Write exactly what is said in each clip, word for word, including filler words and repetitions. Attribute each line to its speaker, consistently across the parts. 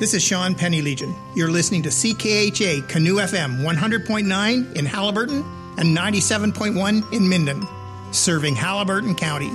Speaker 1: This is Sean Penny Legion. You're listening to C K H A Canoe F M one hundred point nine in Haliburton and ninety-seven point one in Minden, serving Haliburton County.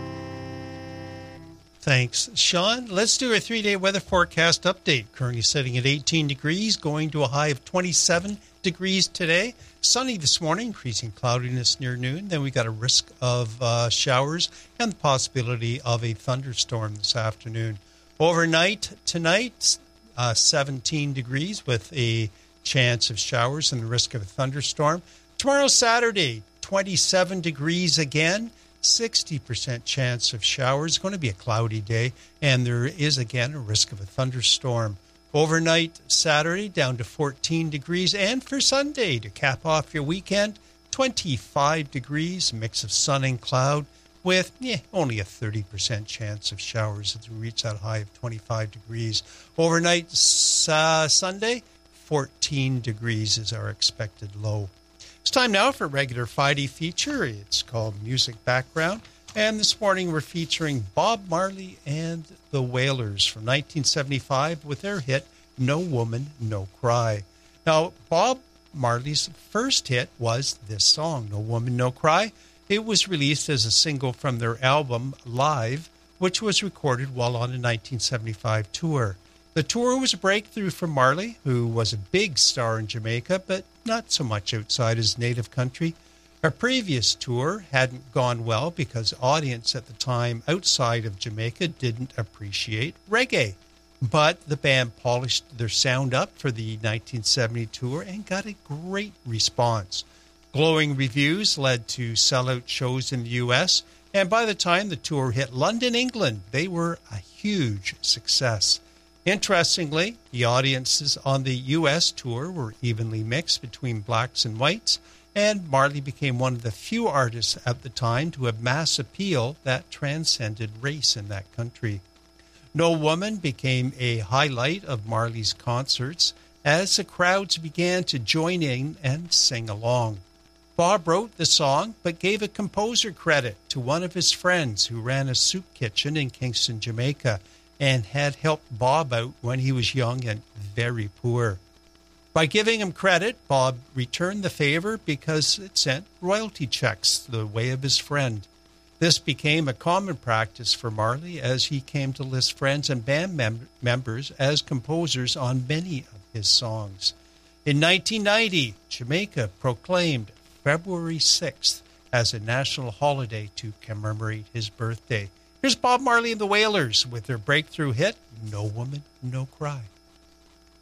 Speaker 2: Thanks, Sean. Let's do a three-day weather forecast update. Currently sitting at eighteen degrees, going to a high of twenty-seven degrees today. Sunny this morning, increasing cloudiness near noon. Then we got a risk of uh, showers and the possibility of a thunderstorm this afternoon. Overnight tonight, uh, seventeen degrees with a chance of showers and the risk of a thunderstorm. Tomorrow, Saturday, twenty-seven degrees again. sixty percent chance of showers. It's going to be a cloudy day, and there is, again, a risk of a thunderstorm. Overnight Saturday, down to fourteen degrees. And for Sunday, to cap off your weekend, twenty-five degrees, a mix of sun and cloud, with yeah, only a thirty percent chance of showers as we reach that high of twenty-five degrees. Overnight uh, Sunday, fourteen degrees is our expected low. It's time now for a regular Friday feature. It's called Music Background. And this morning we're featuring Bob Marley and the Wailers from nineteen seventy-five with their hit, No Woman, No Cry. Now, Bob Marley's first hit was this song, No Woman, No Cry. It was released as a single from their album, Live, which was recorded while on a nineteen seventy-five tour. The tour was a breakthrough for Marley, who was a big star in Jamaica, but not so much outside his native country. Her previous tour hadn't gone well because audience at the time outside of Jamaica didn't appreciate reggae. But the band polished their sound up for the nineteen seventy tour and got a great response. Glowing reviews led to sellout shows in the U S, and by the time the tour hit London, England, they were a huge success. Interestingly, the audiences on the U S tour were evenly mixed between blacks and whites, and Marley became one of the few artists at the time to have mass appeal that transcended race in that country. No Woman became a highlight of Marley's concerts as the crowds began to join in and sing along. Bob wrote the song, but gave a composer credit to one of his friends who ran a soup kitchen in Kingston, Jamaica, and had helped Bob out when he was young and very poor. By giving him credit, Bob returned the favor because it sent royalty checks the way of his friend. This became a common practice for Marley as he came to list friends and band mem- members as composers on many of his songs. In nineteen ninety, Jamaica proclaimed February sixth as a national holiday to commemorate his birthday. Here's Bob Marley and the Wailers with their breakthrough hit, No Woman, No Cry.